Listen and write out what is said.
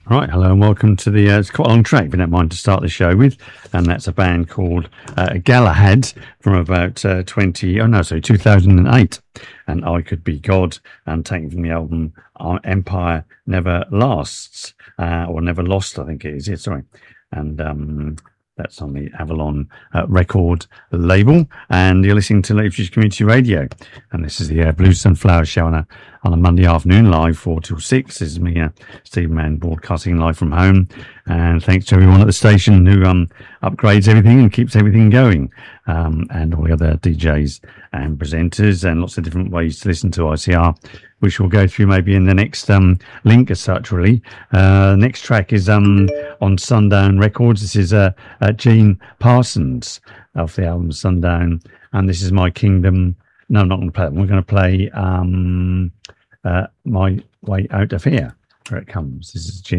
Right, hello and welcome to the, it's quite a long track if you don't mind to start the show with, and that's a band called Galahad from about 2008, and I Could Be God, and taken from the album Empire Never Lasts, or Never Lost, I think it is, yeah, sorry, and that's on the Avalon record label, and you're listening to Leipzig Community Radio, and this is the Blue Sunflower Show on a Monday afternoon, live 4 till 6. This is me, Steve Mann, broadcasting live from home, and thanks to everyone at the station who upgrades everything and keeps everything going, and all the other DJs and presenters, and lots of different ways to listen to ICR, which we'll go through maybe in the next link as such, really. Next track is on Sundown Records. This is Gene Parsons off the album Sundown, and this is My Kingdom. No, I'm not going to play it. We're going to play My Way Out of Here. Here it comes. This is Gene